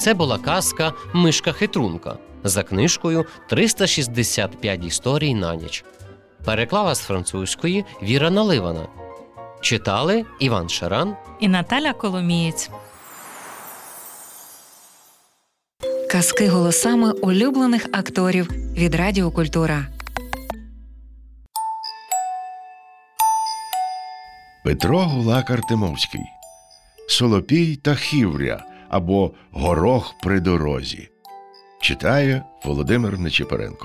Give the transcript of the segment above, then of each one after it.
Це була казка «Мишка-хитрунка» за книжкою «365 історій на ніч». Переклала з французької Віра Наливана. Читали Іван Шаран і Наталя Коломієць. Казки голосами улюблених акторів від Радіо Культура. Петро Гулак-Артемовський. Солопій та Хівря або Горох при дорозі. Читає Володимир Нечипоренко.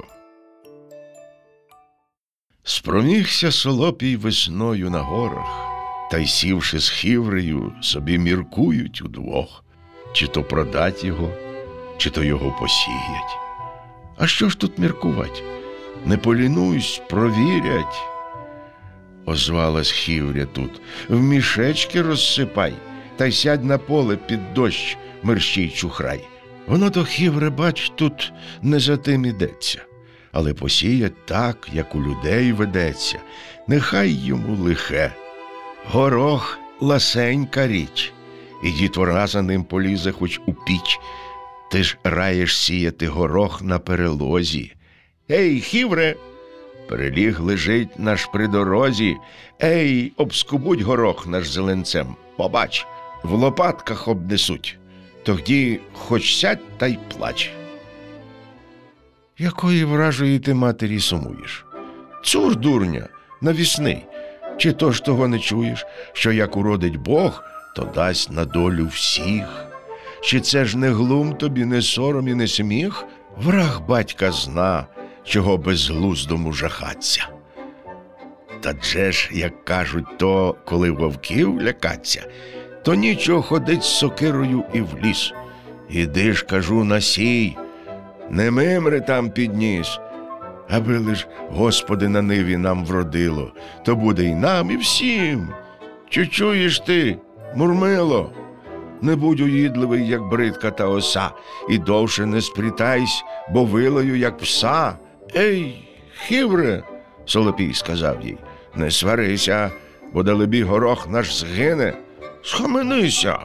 Спромігся Солопій весною на горах, та й сівши з Хіврею, собі міркують удвох, чи то продать його, чи то його посіять. А що ж тут міркувать? Не полінусь, провірять. Озвалась Хівря тут. В мішечки розсипай, та й сядь на поле під дощ, мерщій чухрай. Воно то, Хівре, бач, тут не за тим ідеться. Але посіять так, як у людей ведеться, нехай йому лихе. Горох – ласенька річ, і дітвора за ним полізе хоч у піч. Ти ж раєш сіяти горох на перелозі. Ей, Хівре! Переліг лежить наш при дорозі. Ей, обскубуть горох наш зеленцем. Побач, в лопатках обнесуть. Тоді хоч сядь та й плач. Якої вражої ти матері сумуєш? Цур, дурня, навісний. Чи то ж того не чуєш, що як уродить Бог, то дасть на долю всіх? Чи це ж не глум тобі, не сором і не сміх? Враг батька зна, чого безглуздому жахаться. Та дже ж, як кажуть, то коли вовків лякаться, то нічого ходить з сокирою і в ліс. Іди ж, кажу, насій, не мимри там підніс. Аби лиш Господи на ниві нам вродило, то буде й нам, і всім. Чи чуєш ти, Мурмило? Не будь уїдливий, як бридка та оса, і довше не сплітайсь, бо вилаю, як пса. Ей, Хівре, Солопій сказав їй, не сварися, бо далебі горох наш згине. Схаменися.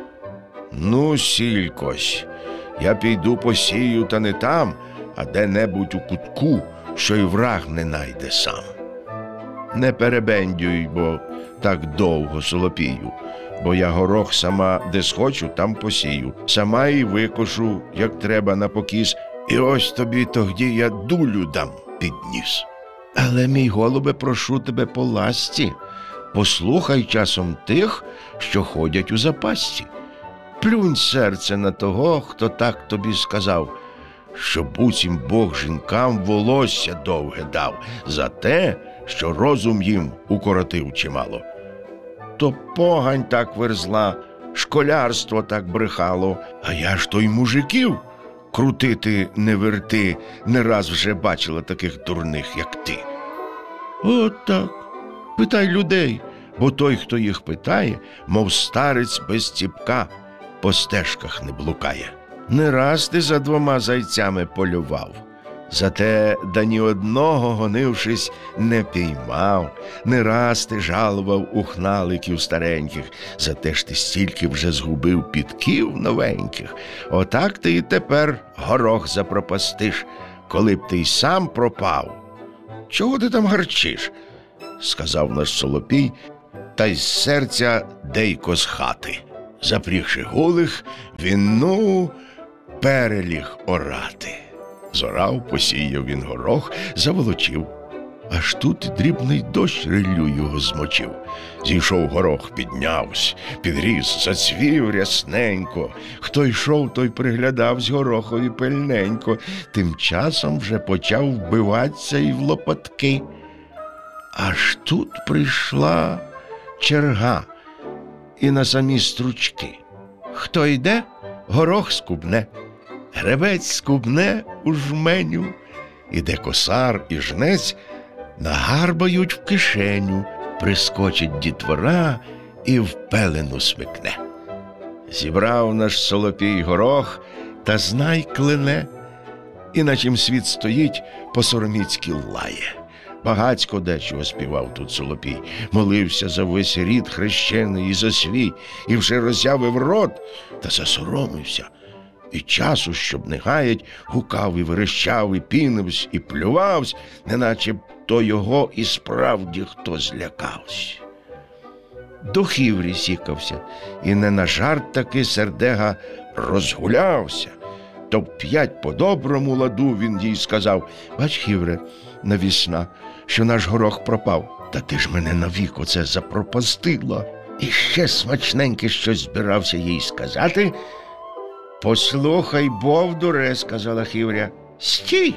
Ну, сількось, я піду посію, та не там, а де-небудь у кутку, що й враг не найде сам. Не перебендюй, бо так довго, Солопію, бо я горох сама де схочу, там посію, сама і викошу, як треба на покіс, і ось тобі тоді я дулю дам під ніс. Але, мій голубе, прошу тебе по ласці, послухай часом тих, що ходять у запасці. Плюнь серце на того, хто так тобі сказав, що буцім Бог жінкам волосся довге дав за те, що розум їм укоротив чимало. То погань так верзла, школярство так брехало, а я ж то й мужиків крутити не верти, не раз вже бачила таких дурних, як ти. От так, питай людей, бо той, хто їх питає, мов старець без ціпка, по стежках не блукає. Не раз ти за двома зайцями полював, зате да ні одного, гонившись, не піймав. Не раз ти жалував ухналиків стареньких, зате ж ти стільки вже згубив підків новеньких. Отак ти і тепер горох запропастиш, коли б ти й сам пропав. Чого ти там гарчиш? Сказав наш Солопій, та й з серця дейко з хати. Запрігши гулих, він, переліг орати. Зорав, посіяв він горох, заволочив. Аж тут і дрібний дощ риллю його змочив. Зійшов горох, піднявсь, підріс, зацвів рясненько. Хто йшов, той приглядавсь горохові пильненько. Тим часом вже почав вбиватися і в лопатки. Аж тут прийшла черга і на самі стручки. Хто йде, горох скубне. Гребець скубне у жменю, іде косар і жнець, нагарбають в кишеню, прискочить дітвора і в пелену смикне. Зібрав наш Солопій горох, та знай клине, і на чим світ стоїть, по-сороміцьки лає. Багацько дечого співав тут Солопій, молився за весь рід хрещений і за свій, і вже роззявив рот, та засоромився. і часу, щоб не гаять, гукав і верещав, і пінивсь, і плювавсь, неначе то його і справді хто злякавсь. До хіврі сікався, і не на жарт таки сердега розгулявся. То в 5 по доброму ладу він їй сказав: «Бач, хівре, навісна, що наш горох пропав. Та ти ж мене навік оце запропастила». І ще смачненьке щось збирався їй сказати. «Послухай, бовдуре», – сказала хівря, – «стій!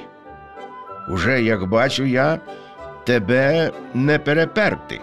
Уже, як бачу я, тебе не переперти.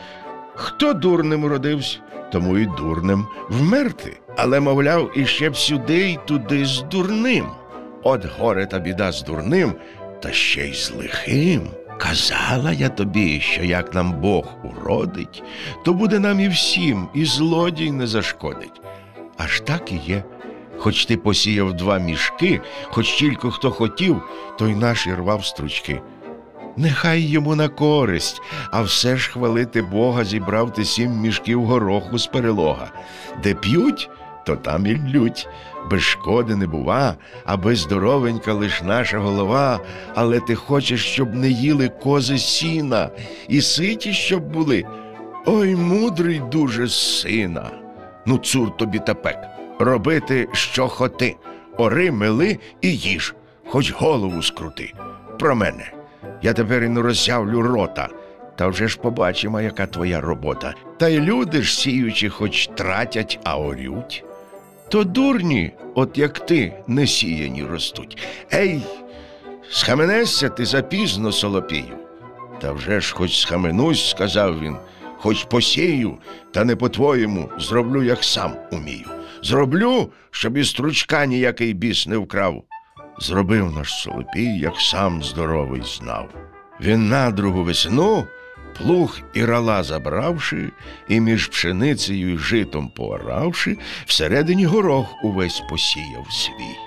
Хто дурним родився, тому і дурним вмерти. Але, мовляв, іще б сюди й туди з дурним. От горе та біда з дурним, та ще й з лихим. Казала я тобі, що як нам Бог уродить, то буде нам і всім, і злодій не зашкодить. Аж так і є. Хоч ти посіяв 2 мішки, хоч тільки хто хотів, той наш і рвав стручки. Нехай йому на користь, а все ж хвалити Бога зібрав ти 7 мішків гороху з перелога. Де п'ють, то там і лють. Без шкоди не бува, аби здоровенька лиш наша голова. Але ти хочеш, щоб не їли кози сіна, і ситі, щоб були. Ой, мудрий дуже сина. Ну, цур тобі та пек. Робити, що хоти. Ори, мели і їж, хоч голову скрути. Про мене. Я тепер і не роззявлю рота. Та вже ж побачимо, яка твоя робота. Та й люди ж, сіючи, хоч тратять, а орють. То дурні, от як ти, не сіяні ростуть. Ей, схаменешся ти запізно, Солопію. Та вже ж хоч схаменусь, сказав він, хоч посію, та не по-твоєму, зроблю, як сам умію. Зроблю, щоб і стручка ніякий біс не вкрав. Зробив наш Солопій, як сам здоровий знав. Він на другу весну, плуг і рала забравши, і між пшеницею й житом пооравши, всередині горох увесь посіяв свій.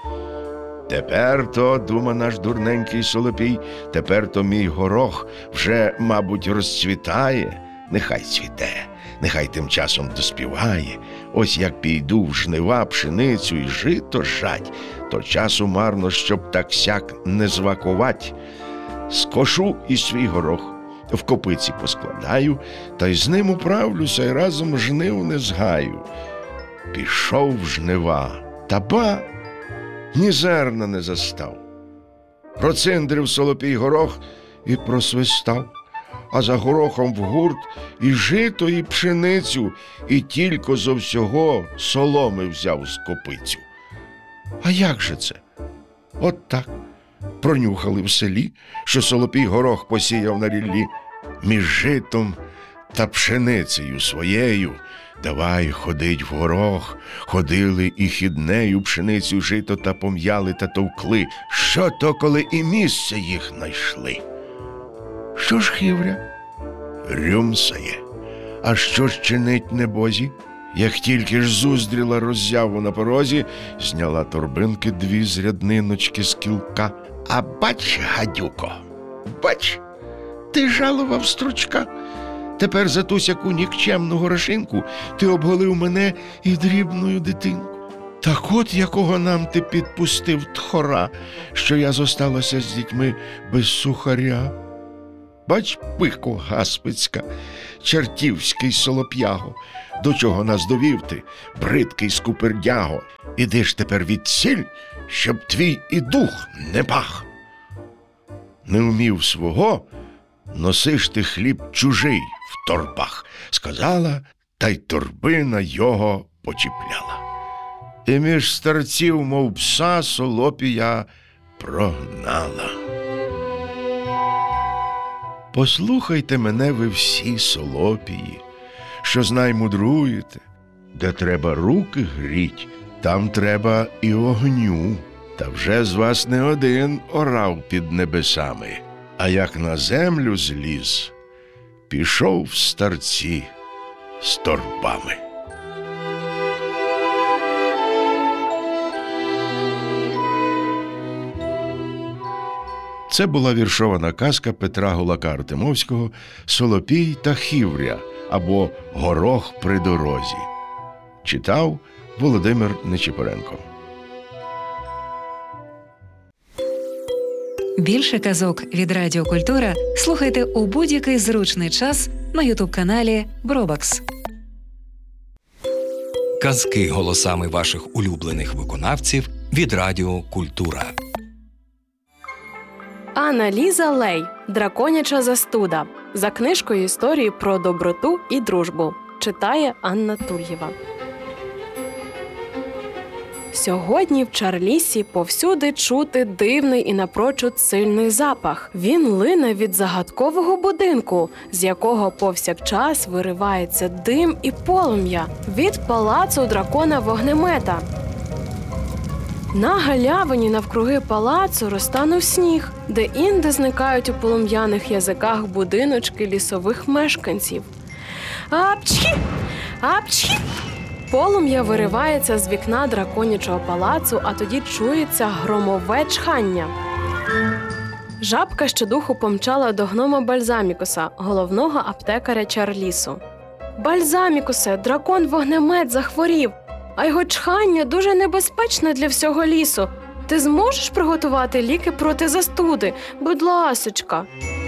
Тепер то, дума наш дурненький Солопій, тепер то мій горох вже, мабуть, розцвітає. Нехай цвіте, нехай тим часом доспіває. Ось як піду в жнива пшеницю й жито жать, то часу марно, щоб так-сяк не звакувать. Скошу і свій горох, в копиці поскладаю, та й з ним управлюся, й разом жнив не згаю. Пішов в жнива, та ба, ні зерна не застав. Проциндрив Солопій горох і просвистав, а за горохом в гурт і жито, і пшеницю, і тільки зо всього соломи взяв з копицю. А як же це? От так. Пронюхали в селі, що Солопій горох посіяв на ріллі. Між житом та пшеницею своєю давай ходить в горох. Ходили і хіднею пшеницю, жито та пом'яли та товкли. Що то, коли і місце їх найшли? Що ж хівря? Рюмсає. А що ж чинить небозі? Як тільки ж зуздріла роззяву на порозі, зняла торбинки 2 з рядниночки з кілка. А бач, гадюко, бач, ти жалував стручка. Тепер за ту сяку нікчемну горошинку ти обголив мене і дрібною дитинку. Так от якого нам ти підпустив тхора, що я зосталася з дітьми без сухаря. Бач, пико гаспицька, чертівський солоп'яго, до чого нас довів ти, бридкий скупердяго. Іди ж тепер відсіль, щоб твій і дух не пах. Не вмів свого, носиш ти хліб чужий в торбах, сказала, та й торбина його почіпляла. І між старців, мов пса, Солопія прогнала. Послухайте мене ви всі, Солопії, що знай мудруєте, де треба руки гріть, там треба і огню. Та вже з вас не один орав під небесами, а як на землю зліз, пішов в старці з торбами. Це була віршована казка Петра Гулака Артемовського «Солопій та хівря» або «Горох при дорозі». Читав Володимир Нечипоренко. Більше казок від Радіо Культура слухайте у будь-який зручний час на ютуб-каналі Бробакс. Казки голосами ваших улюблених виконавців від Радіо Культура. Анна-Ліза Лей. Драконяча застуда. За книжкою історії про доброту і дружбу. Читає Анна Тульєва. Сьогодні в Чарлісі повсюди чути дивний і напрочуд сильний запах. Він лине від загадкового будинку, з якого повсякчас виривається дим і полум'я. Від палацу дракона-вогнемета. На галявині навкруги палацу розтанув сніг, де-інде зникають у полум'яних язиках будиночки лісових мешканців. Апчхі! Апчхі! Полум'я виривається з вікна драконячого палацу, а тоді чується громове чхання. Жабка щодуху помчала до гнома Бальзамікуса, головного аптекаря Чарлісу. «Бальзамікусе, дракон-вогнемет захворів, а його чхання дуже небезпечне для всього лісу. Ти зможеш приготувати ліки проти застуди? Будь ласочка!»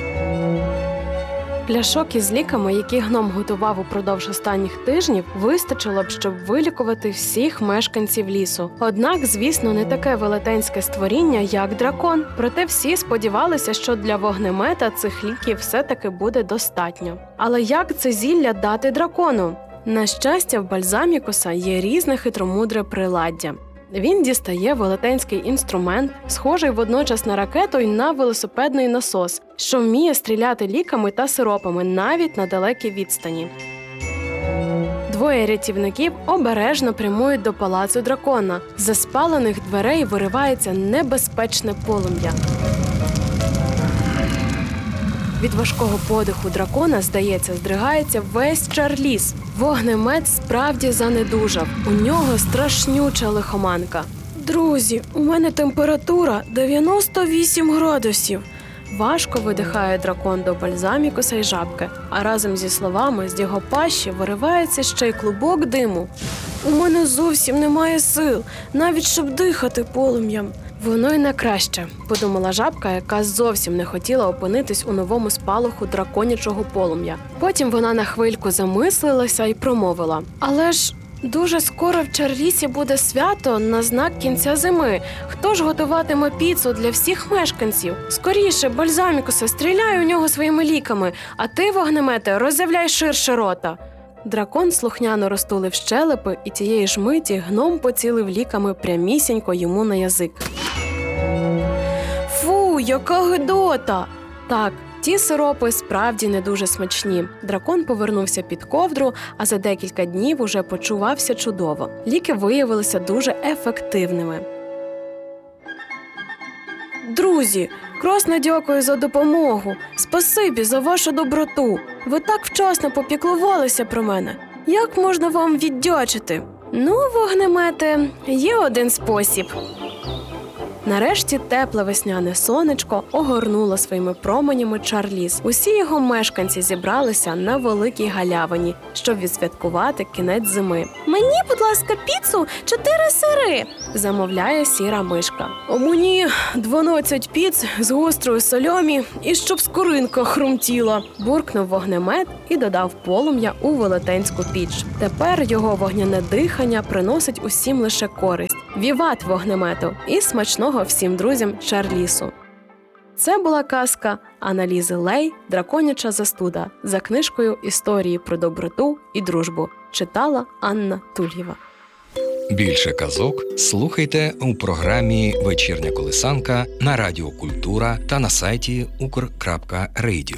Пляшок із ліками, які гном готував упродовж останніх тижнів, вистачило б, щоб вилікувати всіх мешканців лісу. Однак, звісно, не таке велетенське створіння, як дракон. Проте всі сподівалися, що для вогнемета цих ліків все-таки буде достатньо. Але як це зілля дати дракону? На щастя, в Бальзамікуса є різне хитромудре приладдя. Він дістає велетенський інструмент, схожий водночас на ракету й на велосипедний насос, що вміє стріляти ліками та сиропами навіть на далекій відстані. Двоє рятівників обережно прямують до палацу дракона. З спалених дверей виривається небезпечне полум'я. Від важкого подиху дракона, здається, здригається весь Чарліс. Вогнемет справді занедужав. У нього страшнюча лихоманка. «Друзі, у мене температура 98 градусів!» Важко видихає дракон до Бальзамікуса й жабки, а разом зі словами з його пащі виривається ще й клубок диму. «У мене зовсім немає сил, навіть щоб дихати полум'ям!» «Воно й на краще», – подумала жабка, яка зовсім не хотіла опинитись у новому спалаху драконячого полум'я. Потім вона на хвильку замислилася і промовила: «Але ж дуже скоро в Чарлісі буде свято на знак кінця зими. Хто ж готуватиме піцу для всіх мешканців? Скоріше, Бальзамікусе, стріляй у нього своїми ліками, а ти, вогнемете, роззявляй ширше рота». Дракон слухняно розтулив щелепи, і тієї ж миті гном поцілив ліками прямісінько йому на язик. «Фу, яка гидота!» Так, ті сиропи справді не дуже смачні. Дракон повернувся під ковдру, а за декілька днів уже почувався чудово. Ліки виявилися дуже ефективними. «Друзі, красно дякую за допомогу. Спасибі за вашу доброту. Ви так вчасно попіклувалися про мене. Як можна вам віддячити?» «Ну, вогнемете, є один спосіб». Нарешті тепле весняне сонечко огорнуло своїми променями Чарліс. Усі його мешканці зібралися на великій галявині, щоб відсвяткувати кінець зими. «Мені, будь ласка, піцу 4 сири!» – замовляє сіра мишка. «А мені 12 піц з гострою сальомі і щоб скоринка хрумтіла!» – буркнув вогнемет і додав полум'я у велетенську піч. Тепер його вогняне дихання приносить усім лише користь. Віват вогнемету і смачного всім друзям Чарлісу. Це була казка Анна-Лізи Лей «Драконяча застуда» за книжкою «Історії про доброту і дружбу». Читала Анна Тульєва. Більше казок слухайте у програмі «Вечірня колисанка» на Радіо Культура та на сайті ukr.radio.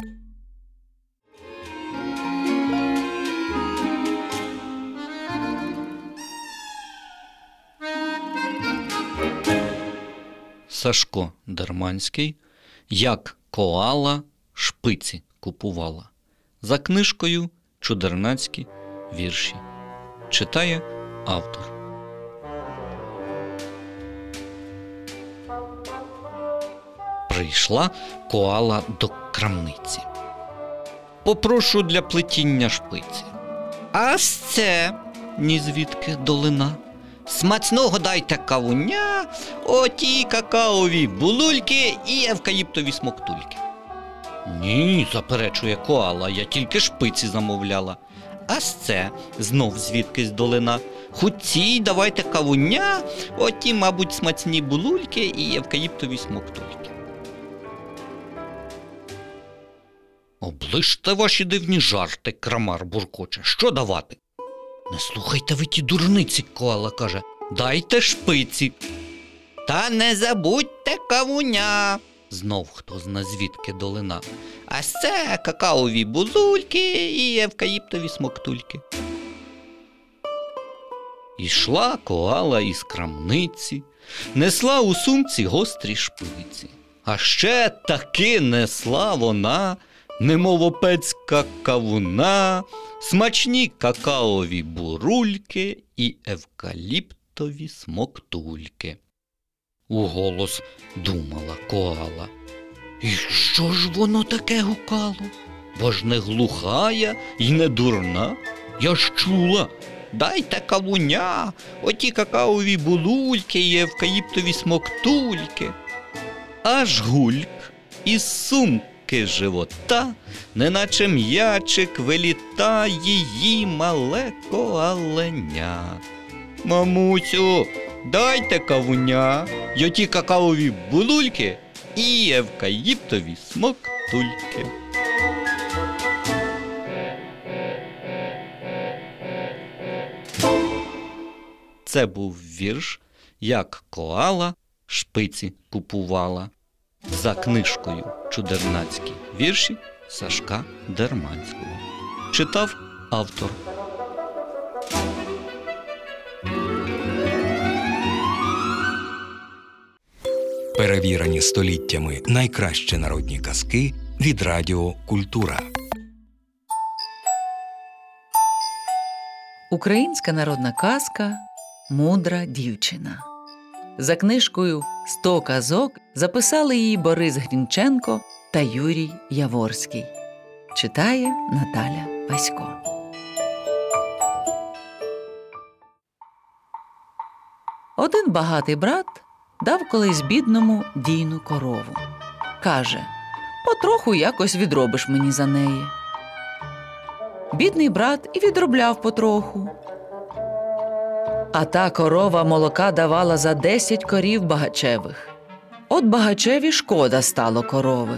Сашко Дерманський «Як коала шпиці купувала» за книжкою «Чудернацькі вірші». Читає автор. Прийшла коала до крамниці. «Попрошу для плетіння шпиці». «А це ні звідки долина». Смачного дайте кавуня, оті какаові булульки і евкаліптові смоктульки. Ні, заперечує коала, я тільки шпиці замовляла. А це знов звідкись долина. Хуці, давайте кавуня, оті, мабуть, смачні булульки і евкаліптові смоктульки. Оближте ваші дивні жарти, крамар буркоче. Що давати? Не слухайте ви ті дурниці, коала каже. Дайте шпиці. Та не забудьте кавуня. Знов хто зна звідки долина. А це какаові булульки і евкаліптові смоктульки. Ішла коала із крамниці, несла у сумці гострі шпиці. А ще таки несла вона, немов опецька кавуна, смачні какаові бурульки і евкаліптові смоктульки. Уголос думала коала. І що ж воно таке гукало? Бо ж не глуха я й не дурна. Я ж чула. Дайте кавуня, оті какаові булульки і евкаліптові смоктульки. Аж гульк із сумки живота, неначе м'ячик виліта її мале коаленя. Мамусю, дайте кавуня, й оті какаові булульки і евкаліптові смоктульки. Це був вірш «Як коала шпиці купувала» за книжкою «Чудернацькі вірші» Сашка Дерманського. Читав автор. Перевірені століттями найкращі народні казки від Радіо Культура. Українська народна казка «Мудра дівчина». За книжкою «100 казок» записали її Борис Грінченко та Юрій Яворський. Читає Наталя Васько. Один багатий брат дав колись бідному дійну корову. Каже: «Потроху якось відробиш мені за неї». Бідний брат і відробляв потроху. А та корова молока давала за 10 корів багачевих. От багачеві шкода стало корови.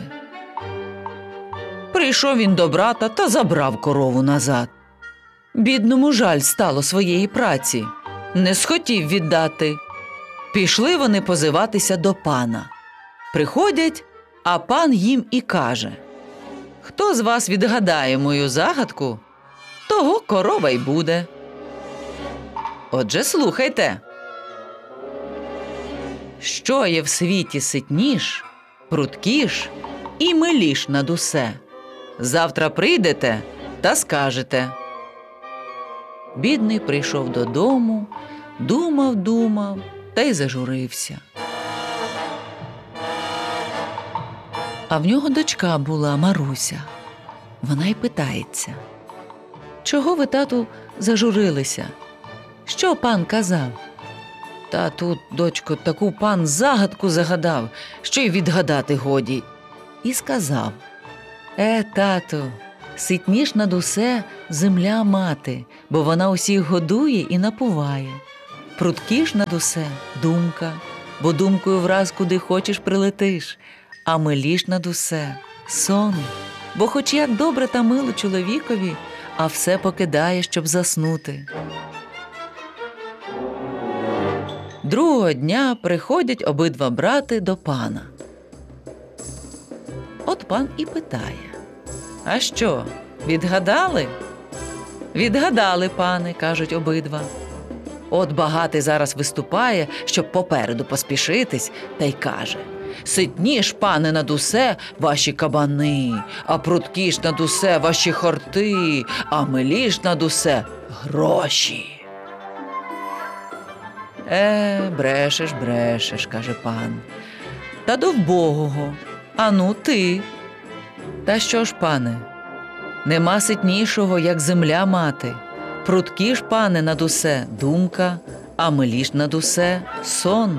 Прийшов він до брата та забрав корову назад. Бідному жаль стало своєї праці. Не схотів віддати. Пішли вони позиватися до пана. Приходять, а пан їм і каже: «Хто з вас відгадає мою загадку, того корова й буде. Отже, слухайте. Що є в світі ситніш, пруткіш і миліш над усе? Завтра прийдете та скажете». Бідний прийшов додому, думав та й зажурився. А в нього дочка була Маруся. Вона й питається: «Чого ви, тату, зажурилися? Що пан казав?» «Та тут, дочко, таку пан загадку загадав, що й відгадати годі». І сказав: тату, ситніш над усе земля мати, бо вона усіх годує і напуває. Пруткіш над усе думка, бо думкою враз куди хочеш прилетиш. А миліш над усе сон, бо хоч як добре та мило чоловікові, а все покидає, щоб заснути». Другого дня приходять обидва брати до пана. От пан і питає: «А що, відгадали?» «Відгадали, пане», – кажуть обидва. От багатий зараз виступає, щоб попереду поспішитись, та й каже: «Ситніш, пане, над усе ваші кабани, а пруткіш над усе ваші хорти, а миліш над усе гроші». Брешеш, каже пан. «Та до вбогого, ану ти». «Та що ж, пане, нема ситнішого, як земля мати. Пруткіш, пане, над усе думка, а миліш над усе сон.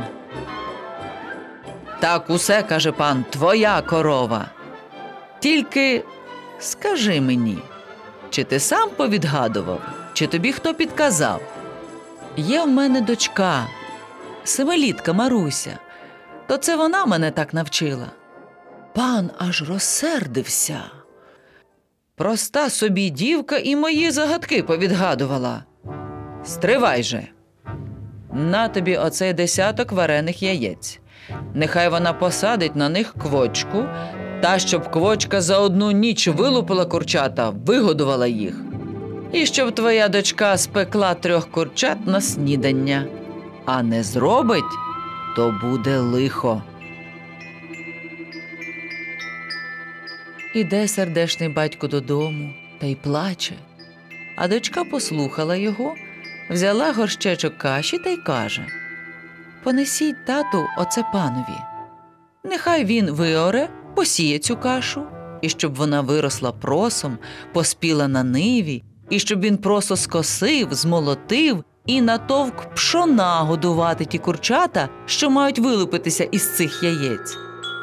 Так усе, каже пан, твоя корова. Тільки скажи мені, чи ти сам повідгадував, чи тобі хто підказав? Є в мене дочка, 7-літка Маруся, то це вона мене так навчила. Пан аж розсердився. Проста собі дівка і мої загадки повідгадувала. Стривай же. На тобі оцей 10 варених яєць. Нехай вона посадить на них квочку, та щоб квочка за одну ніч вилупила курчата, вигодувала їх. І щоб твоя дочка спекла 3 курчат на снідання. А не зробить, то буде лихо. Іде сердешний батько додому та й плаче. А дочка послухала його, взяла горщечок каші та й каже: «Понесіть, тату, оце панові. Нехай він виоре, посіє цю кашу, і щоб вона виросла просом, поспіла на ниві, і щоб він просо скосив, змолотив і натовк пшона годувати ті курчата, що мають вилупитися із цих яєць».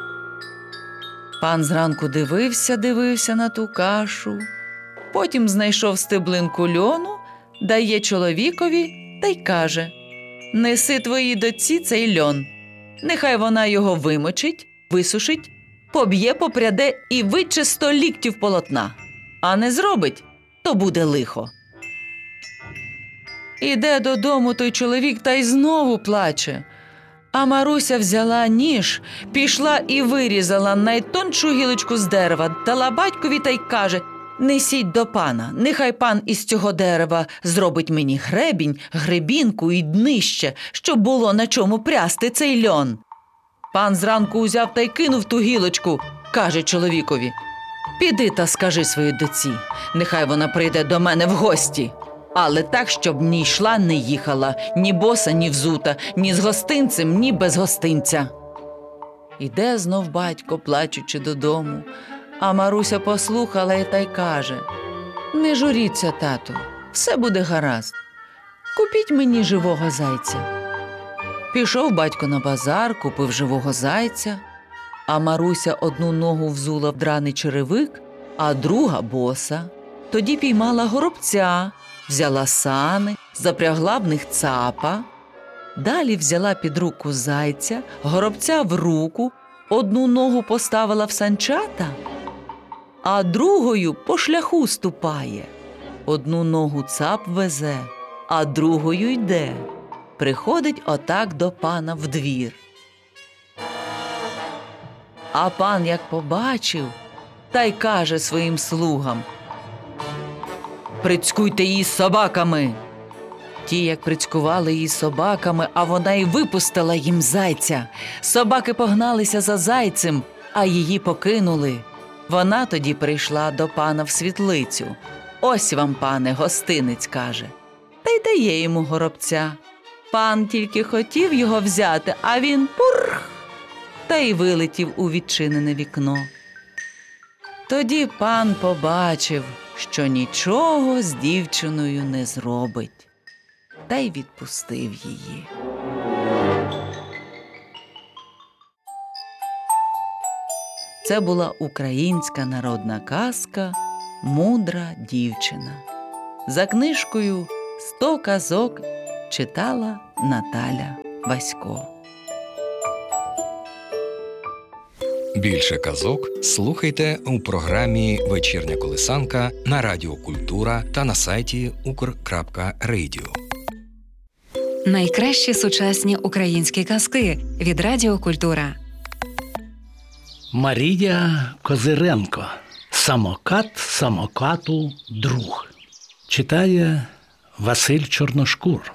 Пан зранку дивився на ту кашу, потім знайшов стеблинку льону, дає чоловікові та й каже: «Неси твоїй дочці цей льон. Нехай вона його вимочить, висушить, поб'є, попряде і витче 100 ліктів полотна. А не зробить, то буде лихо». Іде додому той чоловік та й знову плаче. А Маруся взяла ніж, пішла і вирізала найтоншу гілочку з дерева, дала батькові та й каже: «Несіть до пана, нехай пан із цього дерева зробить мені гребінь, гребінку і днище, щоб було на чому прясти цей льон». Пан зранку узяв та й кинув ту гілочку, каже чоловікові: «Піди та скажи своїй доці, нехай вона прийде до мене в гості. Але так, щоб ні йшла, не їхала, ні боса, ні взута, ні з гостинцем, ні без гостинця». Іде знов батько, плачучи, додому, а Маруся послухала і та й каже: «Не журіться, тату, все буде гаразд. Купіть мені живого зайця». Пішов батько на базар, купив живого зайця, а Маруся одну ногу взула в драний черевик, а друга боса. Тоді піймала горобця, взяла сани, запрягла в них цапа. Далі взяла під руку зайця, горобця в руку, одну ногу поставила в санчата, а другою по шляху ступає. Одну ногу цап везе, а другою йде. Приходить отак до пана в двір. А пан як побачив, та й каже своїм слугам: «Прицькуйте її собаками». Ті, як прицькували її собаками, а вона й випустила їм зайця. Собаки погналися за зайцем, а її покинули. Вона тоді прийшла до пана в світлицю. «Ось вам, пане, гостинець», каже, та й дає йому горобця. Пан тільки хотів його взяти, а він пурх, та й вилетів у відчинене вікно. Тоді пан побачив, що нічого з дівчиною не зробить, та й відпустив її. Це була українська народна казка «Мудра дівчина». За книжкою «100 казок» читала Наталя Васько. Більше казок слухайте у програмі «Вечірня колисанка» на Радіо Культура та на сайті ukr.radio. Найкращі сучасні українські казки від Радіо Культура. Марія Козиренко. «Самокат самокату друг». Читає Василь Чорношкур.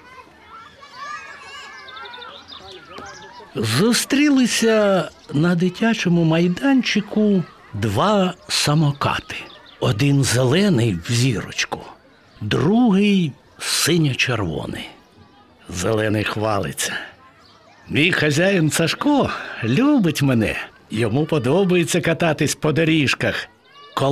Зустрілися на дитячому майданчику 2 самокати. Один зелений в зірочку, другий синьо-червоний. Зелений хвалиться: «Мій хазяїн Сашко любить мене. Йому подобається кататись по доріжках.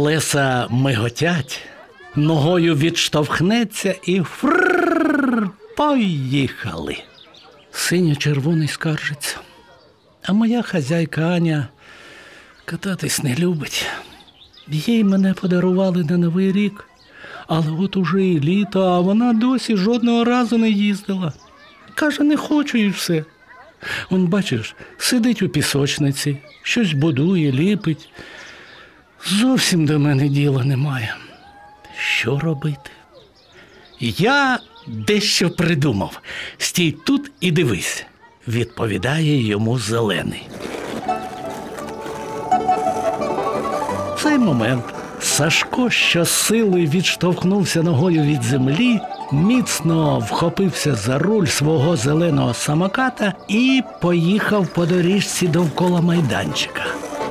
Колеса миготять, ногою відштовхнеться і фрррр Поїхали. Синьо-червоний скаржиться. А моя хазяйка Аня кататись не любить. Їй мене подарували на Новий рік, але от уже і літо, а вона досі жодного разу не їздила. Каже, не хочу і все. Он, бачиш, сидить у пісочниці, щось будує, ліпить. Зовсім до мене діла немає. Що робити? Я дещо придумав. Стій тут і дивись, відповідає йому Зелений. В цей момент Сашко щосили відштовхнувся ногою від землі, міцно вхопився за руль свого зеленого самоката і поїхав по доріжці довкола майданчика.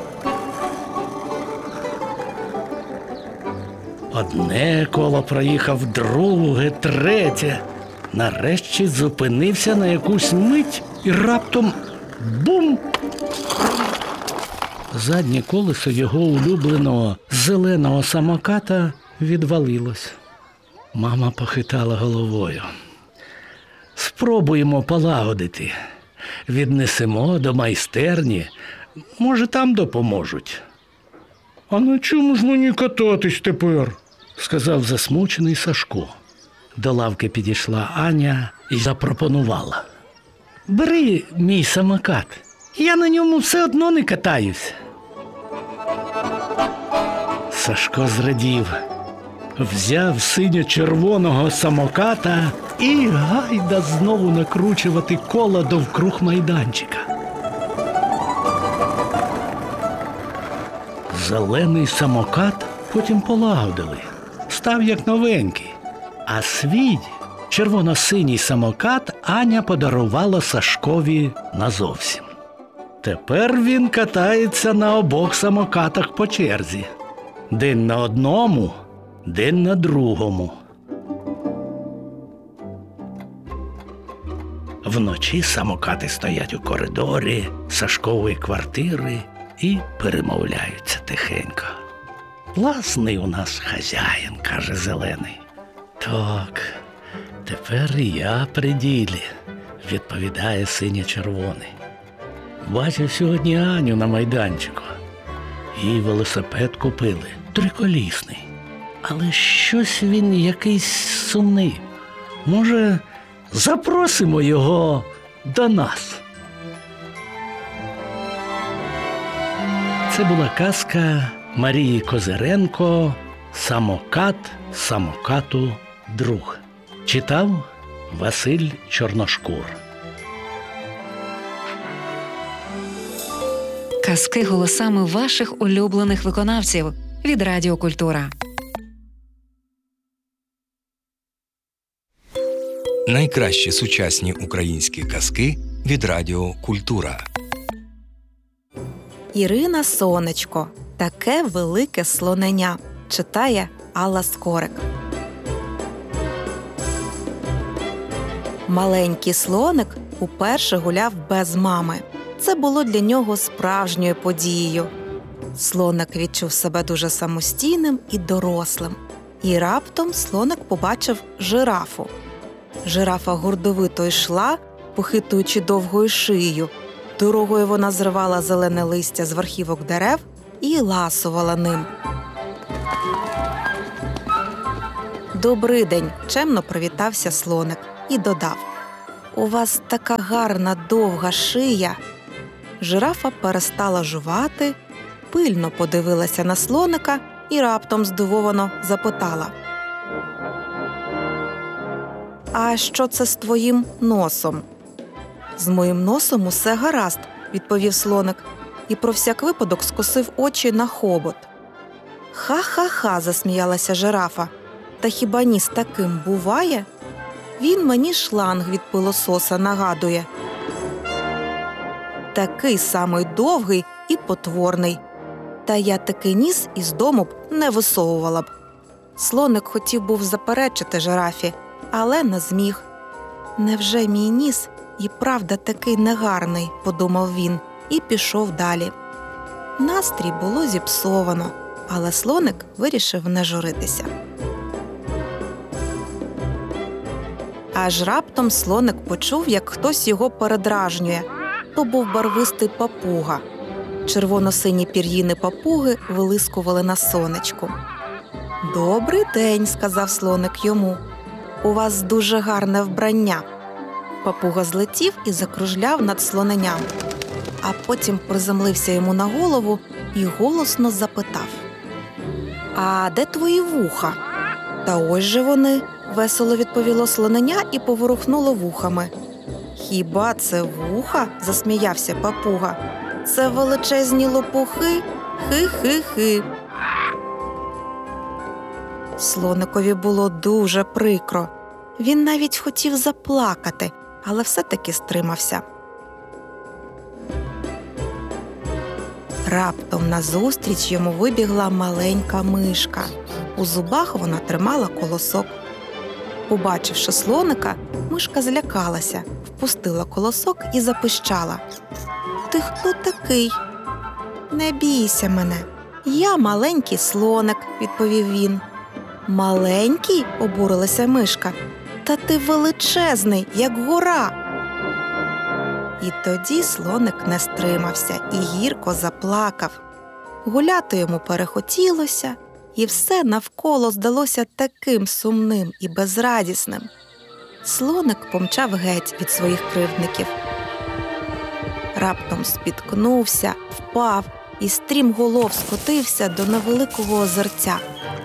Одне коло проїхав, друге, третє. Нарешті зупинився на якусь мить і раптом бум! Заднє колесо його улюбленого зеленого самоката відвалилось. Мама похитала головою. Спробуємо полагодити. Віднесемо до майстерні. Може, там допоможуть. А на чому ж мені кататись тепер? Сказав засмучений Сашко. До лавки підійшла Аня і запропонувала. Бери мій самокат. Я на ньому все одно не катаюсь. Сашко зрадів. Взяв синьо-червоного самоката і гайда знову накручувати кола довкруг майданчика. Зелений самокат потім полагодили. Став як новенький. А свій червоно-синій самокат Аня подарувала Сашкові назовсім. Тепер він катається на обох самокатах по черзі. День на одному, день на другому. Вночі самокати стоять у коридорі Сашкової квартири і перемовляються тихенько. Класний у нас хазяїн, каже Зелений. Так, тепер і я при ділі, відповідає синьо-червоний. Бачив сьогодні Аню на майданчику. Їй велосипед купили, триколісний. Але щось він якийсь сумний. Може, запросимо його до нас? Це була казка Марії Козиренко «Самокат самокату друг». Читав Василь Чорношкур. Казки голосами ваших улюблених виконавців від Радіо Культура. Найкращі сучасні українські казки від Радіо Культура. Ірина Сонечко. Таке велике слоненя. Читає Алла Скорик. Маленький слоник уперше гуляв без мами. Це було для нього справжньою подією. Слоник відчув себе дуже самостійним і дорослим. І раптом слоник побачив жирафу. Жирафа гордовито йшла, похитуючи довгою шиєю. Дорогою вона зривала зелене листя з верхівок дерев і ласувала ним. «Добрий день!» – чемно привітався слоник і додав. «У вас така гарна довга шия!» Жирафа перестала жувати, пильно подивилася на слоника і раптом здивовано запитала. «А що це з твоїм носом?» «З моїм носом усе гаразд», – відповів слоник і про всяк випадок скосив очі на хобот. «Ха-ха-ха!» – засміялася жирафа. «Та хіба ніс таким буває? Він мені шланг від пилососа нагадує. Такий самий довгий і потворний. Та я такий ніс із дому б не висовувала б». Слоник хотів був заперечити жирафі, але не зміг. «Невже мій ніс і правда такий негарний?» – подумав він і пішов далі. Настрій було зіпсовано, але слоник вирішив не журитися. Аж раптом слоник почув, як хтось його передражнює. То був барвистий папуга. Червоно-сині пір'їни папуги вилискували на сонечку. «Добрий день», – сказав слоник йому. «У вас дуже гарне вбрання». Папуга злетів і закружляв над слоненям. А потім приземлився йому на голову і голосно запитав: «А де твої вуха?» «Та ось же вони», – весело відповіло слоненя і поворухнуло вухами. «Хіба це вуха?» – засміявся папуга. «Це величезні лопухи? Хи-хи-хи». Слоникові було дуже прикро. Він навіть хотів заплакати, але все-таки стримався. Раптом назустріч йому вибігла маленька мишка. У зубах вона тримала колосок. Побачивши слоника, мишка злякалася, впустила колосок і запищала: «Ти хто такий?» «Не бійся мене, я маленький слоник», – відповів він. «Маленький?» – обурилася мишка. «Та ти величезний, як гора!» І тоді слоник не стримався і гірко заплакав. Гуляти йому перехотілося, і все навколо здалося таким сумним і безрадісним. Слоник помчав геть від своїх кривдників. Раптом спіткнувся, впав і стрімголов скотився до невеликого озерця.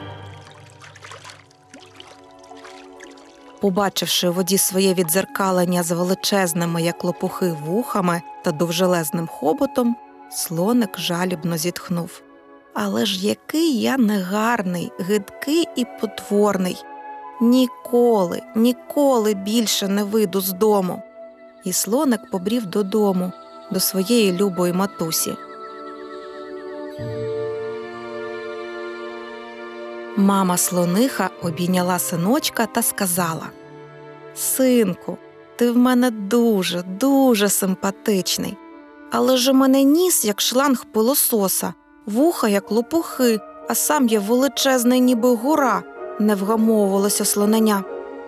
Побачивши у воді своє віддзеркалення з величезними, як лопухи, вухами та довжелезним хоботом, слоник жалібно зітхнув: «Але ж який я негарний, гидкий і потворний! Ніколи, ніколи більше не вийду з дому!» І слоник побрів додому, до своєї любої матусі. Мама слониха обійняла синочка та сказала: «Синку, ти в мене дуже, дуже симпатичний. Але ж у мене ніс, як шланг пилососа, вуха, як лопухи, а сам я величезний, ніби гора», – не вгамовувалося слоненя.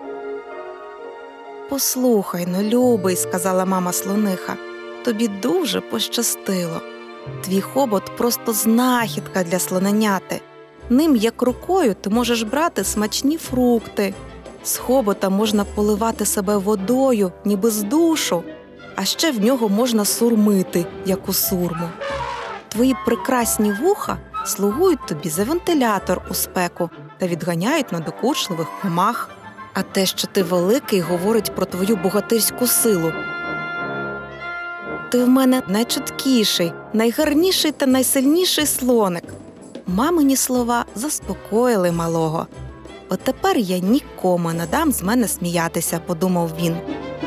«Послухай, ну, любий», – сказала мама слониха, – «тобі дуже пощастило. Твій хобот просто знахідка для слоненяти. Ним, як рукою, ти можеш брати смачні фрукти. З хобота можна поливати себе водою, ніби з душу, а ще в нього можна сурмити, як у сурму. Твої прекрасні вуха слугують тобі за вентилятор у спеку та відганяють надокучливих комах. А те, що ти великий, говорить про твою богатирську силу. Ти в мене найчуткіший, найгарніший та найсильніший слоник». Мамині слова заспокоїли малого. «От тепер я нікому не дам з мене сміятися», – подумав він.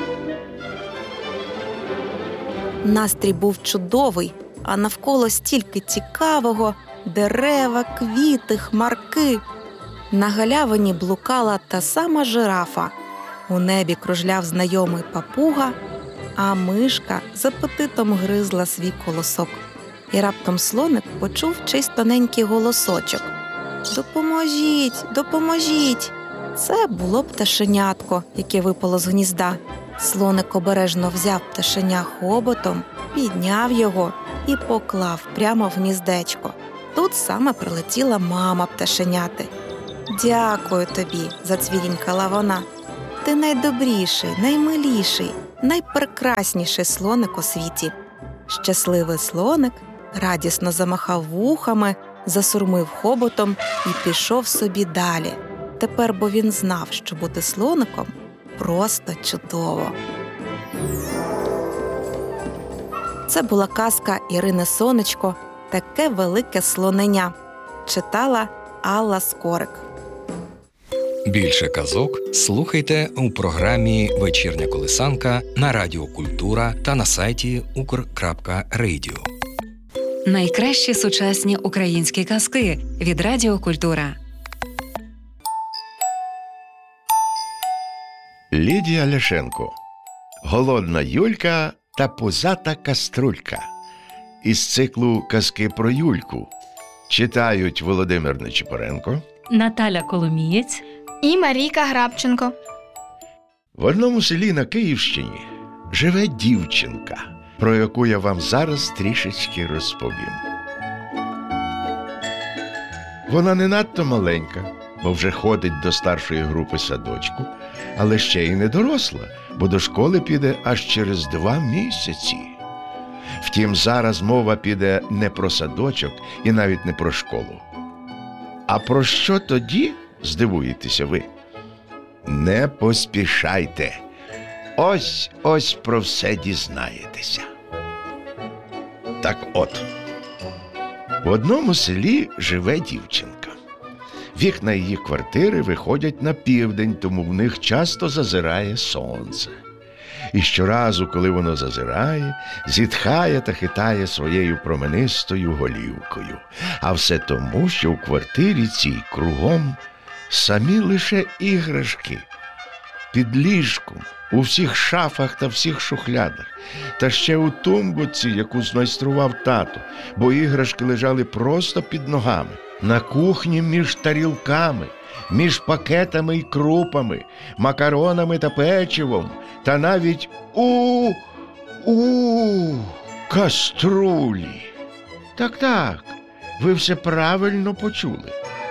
Настрій був чудовий, а навколо стільки цікавого – дерева, квіти, хмарки. На галявині блукала та сама жирафа. У небі кружляв знайомий папуга, а мишка з апетитом гризла свій колосок. І раптом слоник почув чийсь тоненький голосочок: «Допоможіть, допоможіть!» Це було пташенятко, яке випало з гнізда. Слоник обережно взяв пташеня хоботом, підняв його і поклав прямо в гніздечко. Тут саме прилетіла мама пташеняти. «Дякую тобі», – зацвірінькала вона. «Ти найдобріший, наймиліший, найпрекрасніший слоник у світі». Щасливий слоник радісно замахав вухами, засурмив хоботом і пішов собі далі. Тепер бо він знав, що бути слоником просто чудово. Це була казка Ірини Сонечко «Таке велике слоненя». Читала Алла Скорик. Більше казок слухайте у програмі «Вечірня колисанка» на Радіо Культура та на сайті ukr.radio. Найкращі сучасні українські казки від Радіо Культура. Лідія Ляшенко. Голодна Юлька та пузата каструлька. Із циклу «Казки про Юльку». Читають Володимир Нечипоренко, Наталя Коломієць і Марійка Грабченко. В одному селі на Київщині живе дівчинка, про яку я вам зараз трішечки розповім. Вона не надто маленька, бо вже ходить до старшої групи садочку, але ще й не доросла, бо до школи піде аж через 2 місяці. Втім, зараз мова піде не про садочок і навіть не про школу. А про що тоді, здивуєтеся ви? Не поспішайте. Ось про все дізнаєтеся. Так от, в одному селі живе дівчинка. Вікна її квартири виходять на південь, тому в них часто зазирає сонце. І щоразу, коли воно зазирає, зітхає та хитає своєю променистою голівкою. А все тому, що в квартирі цій кругом самі лише іграшки. Під ліжком, у всіх шафах та всіх шухлядах, та ще у тумбочці, яку змайстрував тато, бо іграшки лежали просто під ногами, на кухні між тарілками, між пакетами й крупами, макаронами та печивом, та навіть у каструлі. Так, ви все правильно почули.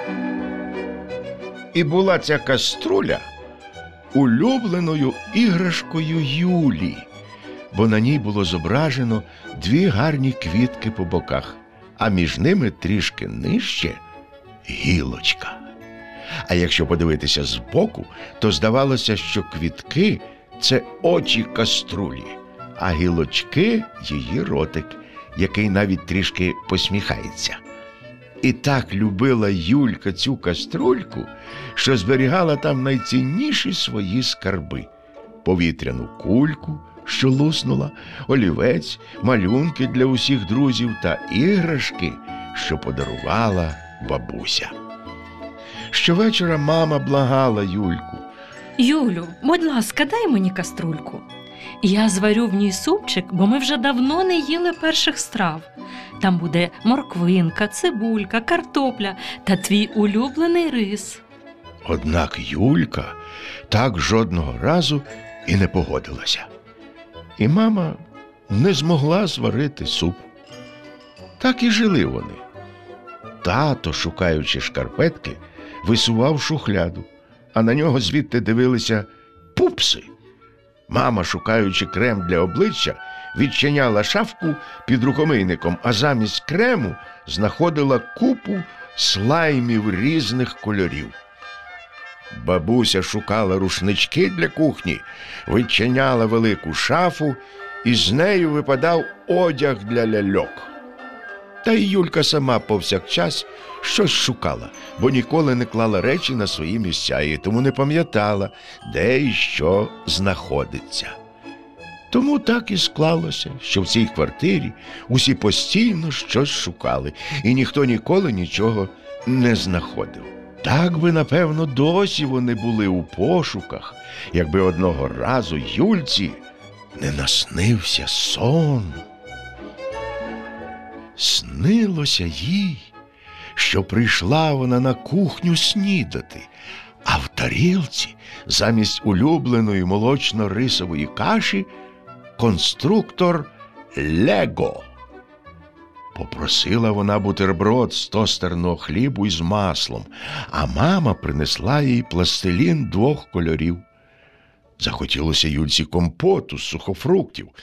І була ця каструля улюбленою іграшкою Юлі, бо на ній було зображено 2 гарні квітки по боках, а між ними трішки нижче гілочка. А якщо подивитися збоку, то здавалося, що квітки – це очі каструлі, а гілочки – її ротик, який навіть трішки посміхається. І так любила Юлька цю каструльку, що зберігала там найцінніші свої скарби – повітряну кульку, що луснула, олівець, малюнки для усіх друзів та іграшки, що подарувала бабуся. Щовечора мама благала Юльку: Юлю, будь ласка, дай мені каструльку. Я зварю в ній супчик, бо ми вже давно не їли перших страв. Там буде морквинка, цибулька, картопля та твій улюблений рис. Однак Юлька так жодного разу і не погодилася. І мама не змогла зварити суп. Так і жили вони. Тато, шукаючи шкарпетки, висував шухляду, а на нього звідти дивилися пупси. Мама, шукаючи крем для обличчя, відчиняла шафку під рукомийником, а замість крему знаходила купу слаймів різних кольорів. Бабуся шукала рушнички для кухні, відчиняла велику шафу, і з нею випадав одяг для ляльок. Та й Юлька сама повсякчас щось шукала, бо ніколи не клала речі на свої місця і тому не пам'ятала, де і що знаходиться. Тому так і склалося, що в цій квартирі усі постійно щось шукали, і ніхто ніколи нічого не знаходив. Так би, напевно, досі вони були у пошуках, якби одного разу Юльці не наснився сон. Снилося їй, що прийшла вона на кухню снідати, а в тарілці замість улюбленої молочно-рисової каші конструктор Лего. Попросила вона бутерброд з тостерного хлібу із маслом, а мама принесла їй пластилін 2 кольорів. Захотілося Юльці компоту з сухофруктів,